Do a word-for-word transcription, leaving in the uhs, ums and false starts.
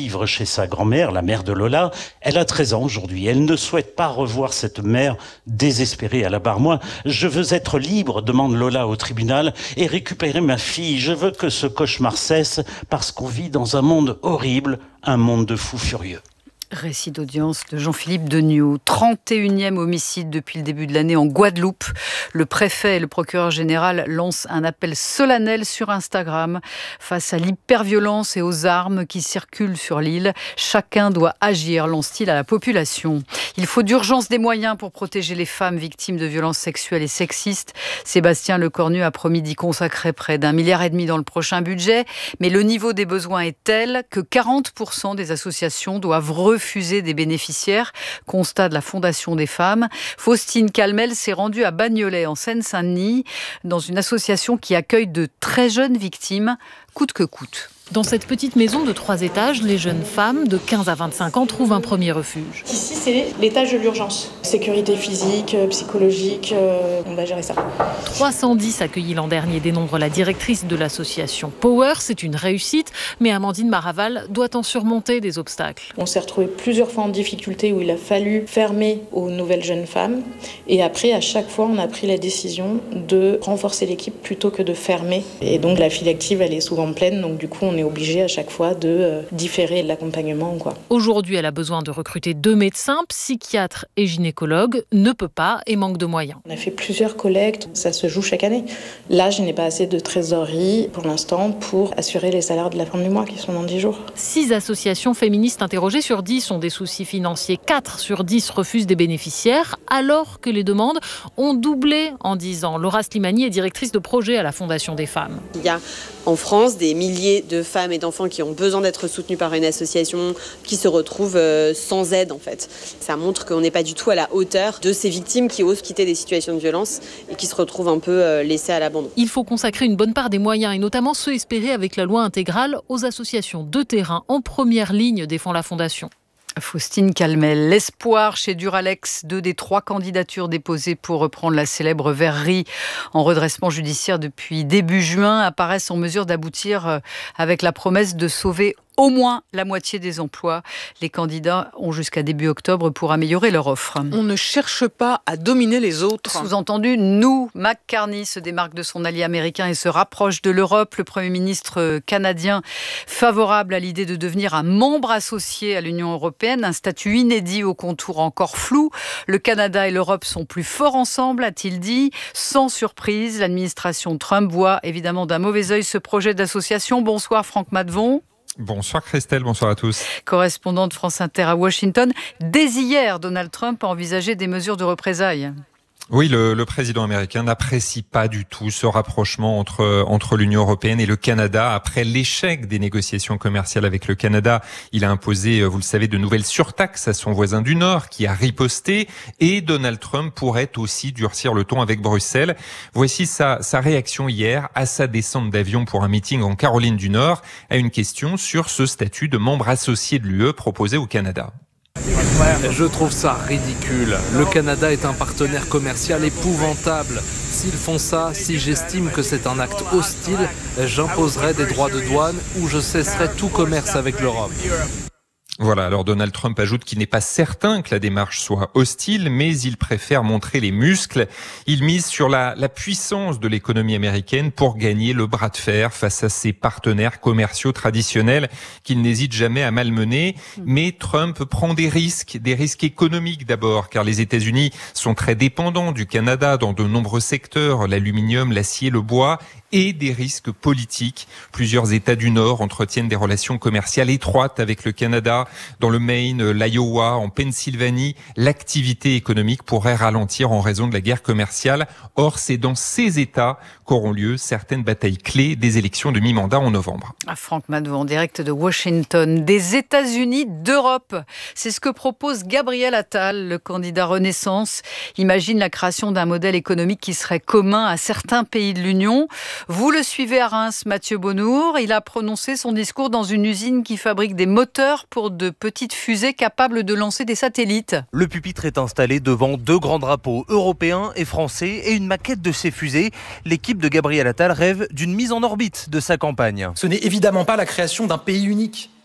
vivre chez sa grand-mère, la mère de Lola. Elle a treize ans aujourd'hui. Elle ne souhaite pas revoir cette mère désespérée à la barre. Moi, je veux être libre, demande Lola au tribunal, et récupérer ma fille. Je veux que ce cauchemar cesse parce qu'on vit dans un monde horrible, un monde de fous furieux. Récit d'audience de Jean-Philippe Degnaud. trente et unième homicide depuis le début de l'année en Guadeloupe. Le préfet et le procureur général lancent un appel solennel sur Instagram. Face à l'hyperviolence et aux armes qui circulent sur l'île, chacun doit agir, lance-t-il à la population. Il faut d'urgence des moyens pour protéger les femmes victimes de violences sexuelles et sexistes. Sébastien Lecornu a promis d'y consacrer près d'un milliard et demi dans le prochain budget. Mais le niveau des besoins est tel que quarante pour cent des associations doivent refuser refuser des bénéficiaires, constat de la Fondation des femmes. Faustine Calmel s'est rendue à Bagnolet, en Seine-Saint-Denis, dans une association qui accueille de très jeunes victimes, coûte que coûte. Dans cette petite maison de trois étages, les jeunes femmes de quinze à vingt-cinq ans trouvent un premier refuge. Ici, c'est l'étage de l'urgence. Sécurité physique, psychologique, euh, on va gérer ça. trois cent dix accueillis l'an dernier, dénombre la directrice de l'association Power. C'est une réussite, mais Amandine Maraval doit en surmonter des obstacles. On s'est retrouvé plusieurs fois en difficulté où il a fallu fermer aux nouvelles jeunes femmes. Et après, à chaque fois, on a pris la décision de renforcer l'équipe plutôt que de fermer. Et donc, la file active, elle est souvent pleine, donc du coup, on est obligé à chaque fois de euh, différer l'accompagnement, quoi. Aujourd'hui, elle a besoin de recruter deux médecins, psychiatres et gynécologues, ne peut pas et manque de moyens. On a fait plusieurs collectes, ça se joue chaque année. Là, je n'ai pas assez de trésorerie pour l'instant pour assurer les salaires de la fin du mois qui sont dans dix jours. Six associations féministes interrogées sur dix ont des soucis financiers. Quatre sur dix refusent des bénéficiaires alors que les demandes ont doublé en dix ans. Laura Slimani est directrice de projet à la Fondation des femmes. Il y a en France des milliers de femmes et d'enfants qui ont besoin d'être soutenus par une association qui se retrouvent sans aide en fait. Ça montre qu'on n'est pas du tout à la hauteur de ces victimes qui osent quitter des situations de violence et qui se retrouvent un peu laissées à l'abandon. Il faut consacrer une bonne part des moyens et notamment ceux espérés avec la loi intégrale aux associations de terrain en première ligne, défend la Fondation. Faustine Calmel. L'espoir chez Duralex, deux des trois candidatures déposées pour reprendre la célèbre verrerie en redressement judiciaire depuis début juin apparaissent en mesure d'aboutir avec la promesse de sauver au moins la moitié des emplois. Les candidats ont jusqu'à début octobre pour améliorer leur offre. On ne cherche pas à dominer les autres. Sous-entendu, nous, McCartney se démarque de son allié américain et se rapproche de l'Europe. Le Premier ministre canadien, favorable à l'idée de devenir un membre associé à l'Union européenne, un statut inédit aux contours encore flous. Le Canada et l'Europe sont plus forts ensemble, a-t-il dit. Sans surprise, l'administration Trump voit évidemment d'un mauvais œil ce projet d'association. Bonsoir Franck Maddevon. Bonsoir Christelle, bonsoir à tous. Correspondant de France Inter à Washington. Dès hier, Donald Trump a envisagé des mesures de représailles. Oui, le, le président américain n'apprécie pas du tout ce rapprochement entre entre l'Union européenne et le Canada. Après l'échec des négociations commerciales avec le Canada, il a imposé, vous le savez, de nouvelles surtaxes à son voisin du Nord qui a riposté. Et Donald Trump pourrait aussi durcir le ton avec Bruxelles. Voici sa, sa réaction hier à sa descente d'avion pour un meeting en Caroline du Nord à une question sur ce statut de membre associé de l'U E proposé au Canada. Je trouve ça ridicule. Le Canada est un partenaire commercial épouvantable. S'ils font ça, si j'estime que c'est un acte hostile, j'imposerai des droits de douane ou je cesserai tout commerce avec l'Europe. Voilà, alors Donald Trump ajoute qu'il n'est pas certain que la démarche soit hostile, mais il préfère montrer les muscles. Il mise sur la, la puissance de l'économie américaine pour gagner le bras de fer face à ses partenaires commerciaux traditionnels qu'il n'hésite jamais à malmener. Mais Trump prend des risques, des risques économiques d'abord, car les États-Unis sont très dépendants du Canada dans de nombreux secteurs, l'aluminium, l'acier, le bois, et des risques politiques. Plusieurs États du Nord entretiennent des relations commerciales étroites avec le Canada. Dans le Maine, l'Iowa, en Pennsylvanie, l'activité économique pourrait ralentir en raison de la guerre commerciale. Or, c'est dans ces États qu'auront lieu certaines batailles clés des élections de mi-mandat en novembre. Ah, Franck Maddevon, en direct de Washington. Des États-Unis d'Europe. C'est ce que propose Gabriel Attal, le candidat Renaissance. Imagine la création d'un modèle économique qui serait commun à certains pays de l'Union. Vous le suivez à Reims, Mathieu Bonnour. Il a prononcé son discours dans une usine qui fabrique des moteurs pour de petites fusées capables de lancer des satellites. Le pupitre est installé devant deux grands drapeaux européens et français et une maquette de ces fusées. L'équipe de Gabriel Attal rêve d'une mise en orbite de sa campagne. Ce n'est évidemment pas la création d'un pays unique.